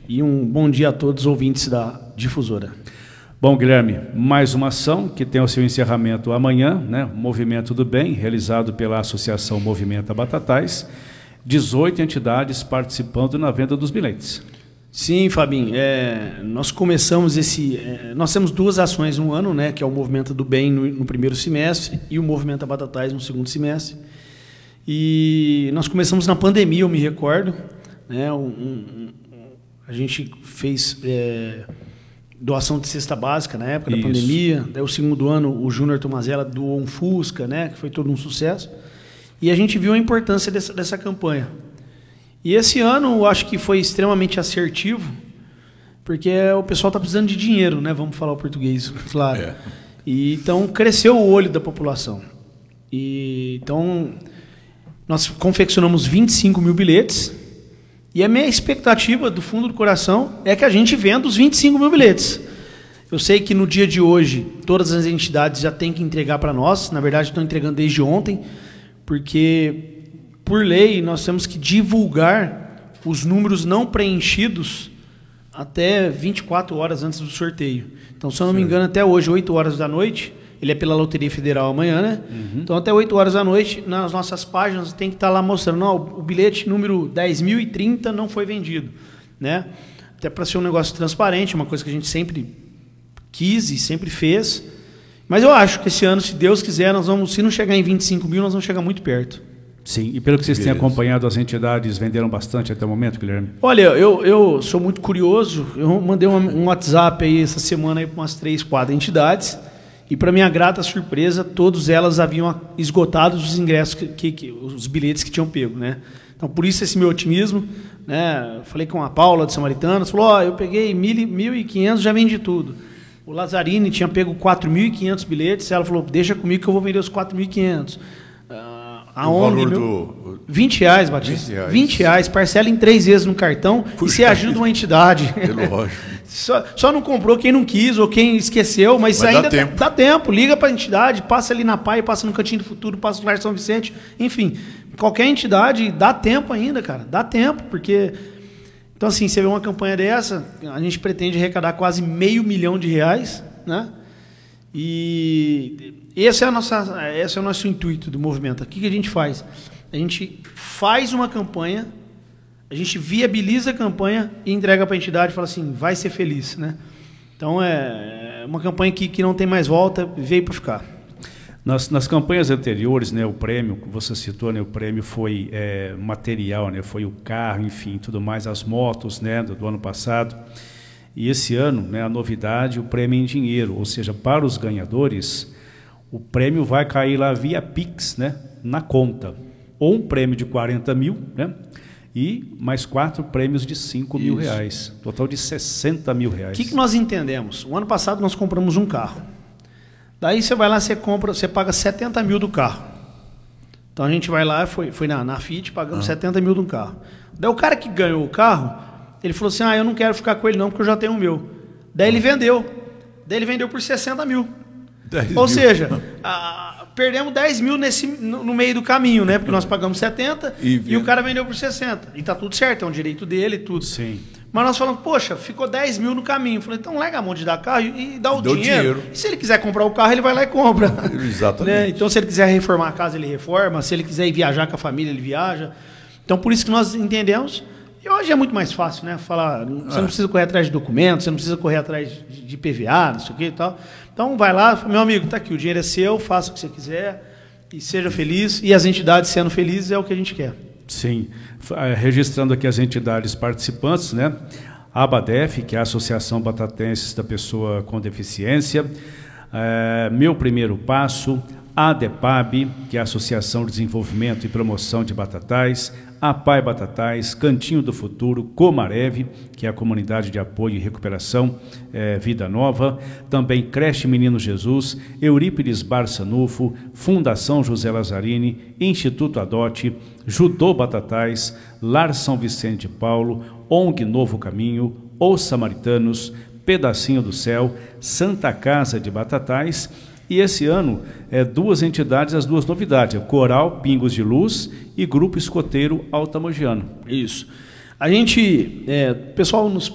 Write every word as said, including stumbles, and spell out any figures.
E um bom dia a todos os ouvintes da Difusora. Bom, Guilherme, mais uma ação que tem o seu encerramento amanhã, né? Movimento do Bem, realizado pela Associação Movimenta Batatais. dezoito entidades participando na venda dos bilhetes. Sim, Fabinho, é, nós começamos esse... É, nós temos duas ações no ano, né, que é o Movimento do Bem no, no primeiro semestre e o Movimento Batatais no segundo semestre. E nós começamos na pandemia, eu me recordo. Né, um, um, a gente fez é, doação de cesta básica na época Isso. da pandemia. Daí, o segundo ano, o Júnior Tomazella doou um Fusca, né, que foi todo um sucesso. E a gente viu a importância dessa, dessa campanha. E esse ano eu acho que foi extremamente assertivo, porque o pessoal está precisando de dinheiro, né? Vamos falar o português, claro. É. E, então cresceu o olho da população. E, então nós confeccionamos vinte e cinco mil bilhetes e a minha expectativa do fundo do coração é que a gente venda os vinte e cinco mil bilhetes. Eu sei que no dia de hoje todas as entidades já têm que entregar para nós, na verdade estão entregando desde ontem, porque por lei nós temos que divulgar os números não preenchidos até vinte e quatro horas antes do sorteio. Então, se eu não me engano, até hoje, oito horas da noite, ele é pela Loteria Federal amanhã, né? Uhum. Então, até oito horas da noite, nas nossas páginas, tem que estar lá mostrando, não, o bilhete número dez mil e trinta não foi vendido, né? Até para ser um negócio transparente, uma coisa que a gente sempre quis e sempre fez. Mas eu acho que esse ano, se Deus quiser, nós vamos, se não chegar em vinte e cinco mil, nós vamos chegar muito perto. Sim, e pelo que vocês têm acompanhado, as entidades venderam bastante até o momento, Guilherme? Olha, eu, eu sou muito curioso, eu mandei um, um WhatsApp aí essa semana para umas três, quatro entidades, e para minha grata surpresa, todas elas haviam esgotado os ingressos, que, que, que, os bilhetes que tinham pego, né? Então, por isso esse meu otimismo, né? Falei com a Paula de Samaritanas, falou, ó, oh, eu peguei mil e quinhentos, já vendi tudo. O Lazzarini tinha pego quatro mil e quinhentos bilhetes, ela falou, deixa comigo que eu vou vender os quatro mil e quinhentos. A O N G, do... vinte reais, Batista. vinte reais. vinte reais, parcela em três vezes no cartão. Puxa, e você ajuda uma entidade. É lógico. só, só não comprou quem não quis ou quem esqueceu, mas, mas ainda dá tempo. dá tempo. Liga para a entidade, passa ali na P A I, passa no Cantinho do Futuro, passa no Lar São Vicente. Enfim, qualquer entidade, dá tempo ainda, cara. Dá tempo, porque... Então, assim, você vê uma campanha dessa, a gente pretende arrecadar quase meio milhão de reais, né? E esse é, a nossa, esse é o nosso intuito do movimento. O que a gente faz? A gente faz uma campanha, a gente viabiliza a campanha e entrega para a entidade e fala assim, vai ser feliz, né? Então, é uma campanha que, que não tem mais volta, veio para ficar. Nas, nas campanhas anteriores, né, o prêmio, que você citou, né, o prêmio foi é, material, né, foi o carro, enfim, tudo mais, as motos, né, do, do ano passado. E esse ano, né, a novidade, o prêmio em dinheiro, ou seja, para os ganhadores, o prêmio vai cair lá via Pix, né, na conta. Ou um prêmio de quarenta mil, né, e mais quatro prêmios de cinco mil reais. Total de sessenta mil reais. O que, que nós entendemos? O ano passado nós compramos um carro. Daí você vai lá, você compra, você paga setenta mil do carro. Então a gente vai lá, foi, foi na, na Fiat, pagamos ah. setenta mil do carro. Daí o cara que ganhou o carro, ele falou assim, ah, eu não quero ficar com ele não, porque eu já tenho o meu. Daí ele vendeu. Daí ele vendeu por sessenta mil. Ou mil. seja, a, perdemos dez mil nesse, no, no meio do caminho, né? Porque nós pagamos setenta e, e o cara vendeu por sessenta. E tá tudo certo, é um direito dele e tudo. Sim. Mas nós falamos, poxa, ficou dez mil no caminho. Eu falei, então larga a mão de dar carro e, e dá o dinheiro. dinheiro. E se ele quiser comprar o carro, ele vai lá e compra. Exatamente. Né? Então, se ele quiser reformar a casa, ele reforma. Se ele quiser ir viajar com a família, ele viaja. Então, por isso que nós entendemos... E hoje é muito mais fácil, né? Falar, você ah. não precisa correr atrás de documentos, você não precisa correr atrás de, de P V A, não sei o que e tal. Então, vai lá, meu amigo, tá aqui, o dinheiro é seu, faça o que você quiser e seja feliz. E as entidades sendo felizes é o que a gente quer. Sim. Registrando aqui as entidades participantes, né? A ABADEF, que é a Associação Batatenses da Pessoa com Deficiência, é, Meu Primeiro Passo, a ADEPAB, que é a Associação de Desenvolvimento e Promoção de Batatais, a P A I Batatais, Cantinho do Futuro, Comarev, que é a Comunidade de Apoio e Recuperação é, Vida Nova, também Creche Menino Jesus, Eurípides Barçanufo, Fundação José Lazzarini, Instituto Adote, Judô Batatais, Lar São Vicente de Paulo, O N G Novo Caminho, Os Samaritanos, Pedacinho do Céu, Santa Casa de Batatais. E esse ano, é, duas entidades, as duas novidades, Coral Pingos de Luz e Grupo Escoteiro Altamogiano. Isso. A gente, é, o pessoal nos